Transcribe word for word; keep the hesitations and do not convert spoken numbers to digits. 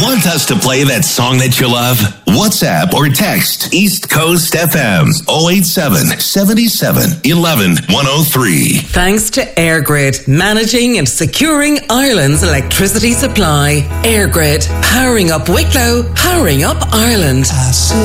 Want us to play that song that you love? WhatsApp or text East Coast F M oh eight seven, seven seven, one one, one oh three. Thanks to EirGrid, managing and securing Ireland's electricity supply. EirGrid, powering up Wicklow, powering up Ireland.